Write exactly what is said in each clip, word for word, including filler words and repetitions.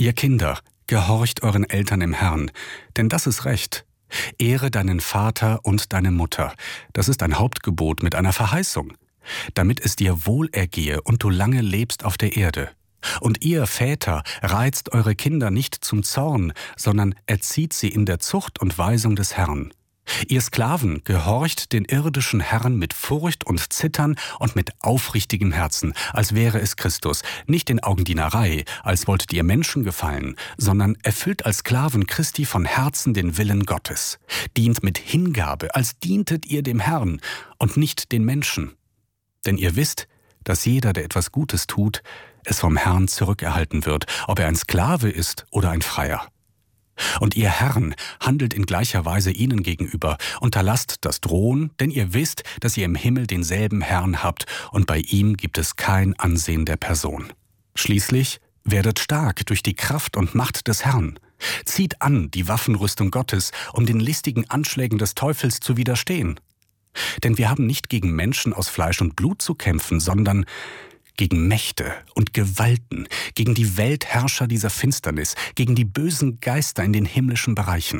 Ihr Kinder, gehorcht euren Eltern im Herrn, denn das ist Recht. Ehre deinen Vater und deine Mutter. Das ist ein Hauptgebot mit einer Verheißung, damit es dir wohl ergehe und du lange lebst auf der Erde. Und ihr, Väter, reizt eure Kinder nicht zum Zorn, sondern erzieht sie in der Zucht und Weisung des Herrn. Ihr Sklaven, gehorcht den irdischen Herren mit Furcht und Zittern und mit aufrichtigem Herzen, als wäre es Christus, nicht in Augendienerei, als wolltet ihr Menschen gefallen, sondern erfüllt als Sklaven Christi von Herzen den Willen Gottes. Dient mit Hingabe, als dientet ihr dem Herrn und nicht den Menschen. Denn ihr wisst, dass jeder, der etwas Gutes tut, es vom Herrn zurückerhalten wird, ob er ein Sklave ist oder ein Freier. Und ihr Herren, handelt in gleicher Weise ihnen gegenüber, unterlasst das Drohen, denn ihr wisst, dass ihr im Himmel denselben Herrn habt, und bei ihm gibt es kein Ansehen der Person. Schließlich werdet stark durch die Kraft und Macht des Herrn. Zieht an die Waffenrüstung Gottes, um den listigen Anschlägen des Teufels zu widerstehen. Denn wir haben nicht gegen Menschen aus Fleisch und Blut zu kämpfen, sondern gegen Mächte und Gewalten, gegen die Weltherrscher dieser Finsternis, gegen die bösen Geister in den himmlischen Bereichen.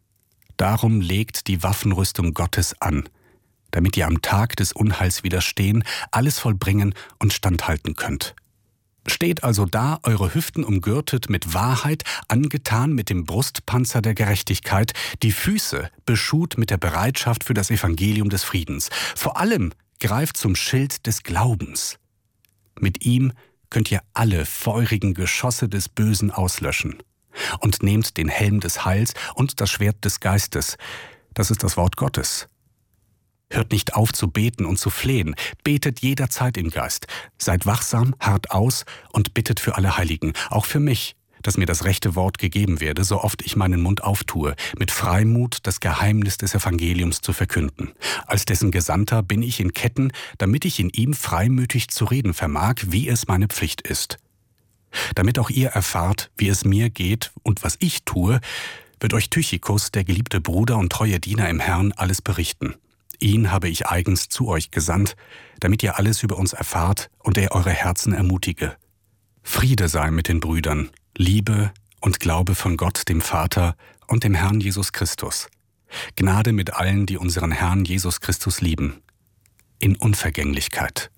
Darum legt die Waffenrüstung Gottes an, damit ihr am Tag des Unheils widerstehen, alles vollbringen und standhalten könnt. Steht also da, eure Hüften umgürtet mit Wahrheit, angetan mit dem Brustpanzer der Gerechtigkeit, die Füße beschut mit der Bereitschaft für das Evangelium des Friedens. Vor allem greift zum Schild des Glaubens. Mit ihm könnt ihr alle feurigen Geschosse des Bösen auslöschen. Und nehmt den Helm des Heils und das Schwert des Geistes. Das ist das Wort Gottes. Hört nicht auf zu beten und zu flehen. Betet jederzeit im Geist. Seid wachsam, harrt aus und bittet für alle Heiligen, auch für mich, dass mir das rechte Wort gegeben werde, so oft ich meinen Mund auftue, mit Freimut das Geheimnis des Evangeliums zu verkünden. Als dessen Gesandter bin ich in Ketten, damit ich in ihm freimütig zu reden vermag, wie es meine Pflicht ist. Damit auch ihr erfahrt, wie es mir geht und was ich tue, wird euch Tychikus, der geliebte Bruder und treue Diener im Herrn, alles berichten. Ihn habe ich eigens zu euch gesandt, damit ihr alles über uns erfahrt und er eure Herzen ermutige. Friede sei mit den Brüdern, Liebe und Glaube von Gott, dem Vater und dem Herrn Jesus Christus. Gnade mit allen, die unseren Herrn Jesus Christus lieben, in Unvergänglichkeit.